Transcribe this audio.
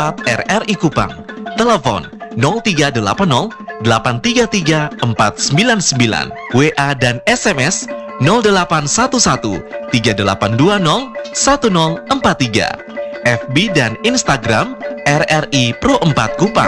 4 RRI Kupang. Telepon 0380 833 499, WA dan SMS 0811 3820 1043, FB dan Instagram RRI Pro 4 Kupang.